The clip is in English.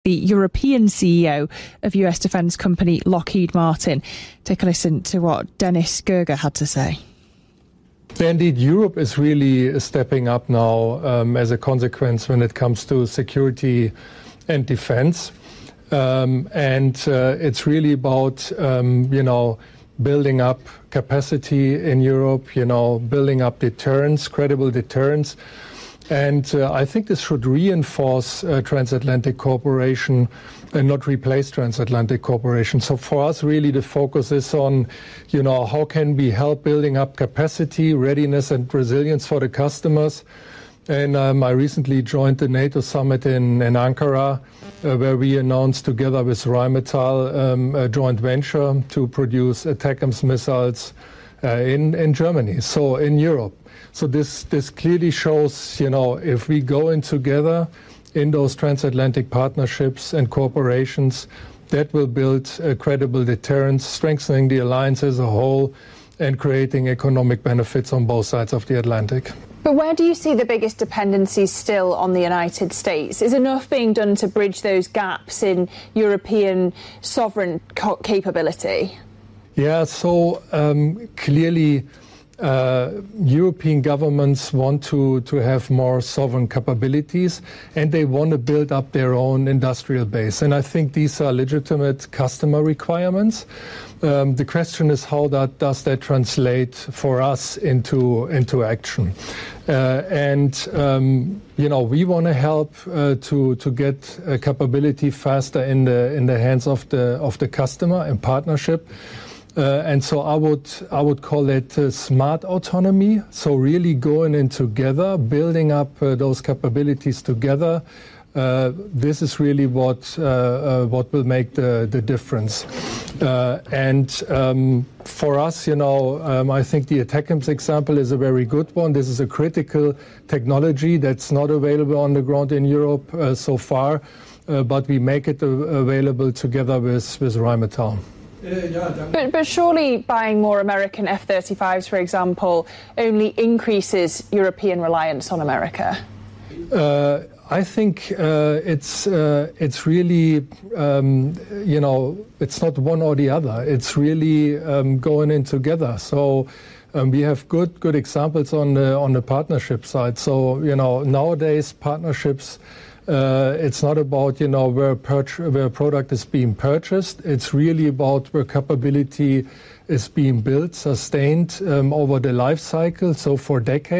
the European CEO of US defence company Lockheed Martin. Take a listen to what Dennis Gerger had to say. Indeed, Europe is really stepping up now as a consequence when it comes to security and defense. It's really about, building up capacity in Europe, building up deterrence, credible deterrence. And I think this should reinforce transatlantic cooperation and not replace transatlantic cooperation. So for us, really, the focus is on, how can we help building up capacity, readiness and resilience for the customers. And I recently joined the NATO summit in Ankara, where we announced together with Rheinmetall a joint venture to produce ATACMS missiles in Germany, so in Europe. So this clearly shows, if we go in together in those transatlantic partnerships and cooperations, that will build a credible deterrence, strengthening the alliance as a whole and creating economic benefits on both sides of the Atlantic. But where do you see the biggest dependencies still on the United States? Is enough being done to bridge those gaps in European sovereign capability? Yeah, so clearly European governments want to have more sovereign capabilities, and they want to build up their own industrial base. And I think these are legitimate customer requirements. The question is, how does that translate for us into action? We want to help to get capability faster in the hands of the customer in partnership. And so I would call it smart autonomy. So really going in together, building up those capabilities together. This is really what will make the difference. For us, I think the ATACMS example is a very good one. This is a critical technology that's not available on the ground in Europe so far, but we make it available together with Rheinmetall. But surely buying more American F-35s, for example, only increases European reliance on America. I think it's really, it's not one or the other. It's really going in together. So we have good examples on the partnership side. So, nowadays partnerships, it's not about, where a product is being purchased. It's really about where capability is being built, sustained over the life cycle, so for decades.